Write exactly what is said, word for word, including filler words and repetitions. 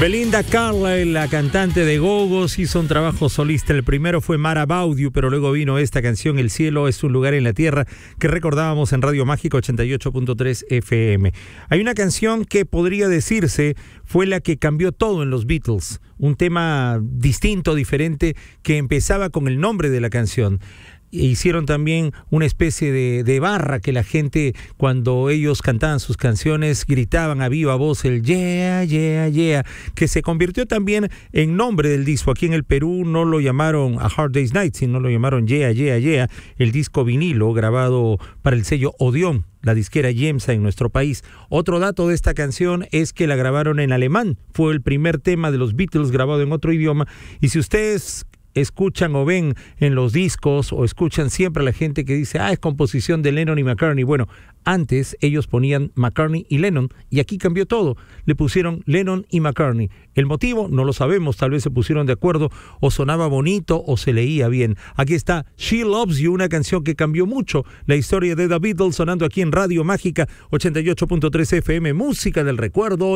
Belinda Carlisle, la cantante de Go-Go's, hizo un trabajo solista. El primero fue Mad About You, pero luego vino esta canción, El cielo es un lugar en la tierra, que recordábamos en Radio Mágica ochenta y ocho punto tres F M. Hay una canción que podría decirse fue la que cambió todo en los Beatles. Un tema distinto, diferente, que empezaba con el nombre de la canción. E hicieron también una especie de, de barra que la gente, cuando ellos cantaban sus canciones, gritaban a viva voz el yeah, yeah, yeah, que se convirtió también en nombre del disco. Aquí en el Perú no lo llamaron A Hard Day's Night, sino lo llamaron Yeah, Yeah, Yeah, el disco vinilo grabado para el sello Odeon, la disquera Yemsa en nuestro país. Otro dato de esta canción es que la grabaron en alemán. Fue el primer tema de los Beatles grabado en otro idioma. Y si ustedes escuchan o ven en los discos o escuchan siempre a la gente que dice, ah, es composición de Lennon y McCartney. Bueno, antes ellos ponían McCartney y Lennon y aquí cambió todo. Le pusieron Lennon y McCartney. El motivo no lo sabemos, tal vez se pusieron de acuerdo o sonaba bonito o se leía bien. Aquí está She Loves You, una canción que cambió mucho la historia de The Beatles, sonando aquí en Radio Mágica ochenta y ocho punto tres F M, música del recuerdo.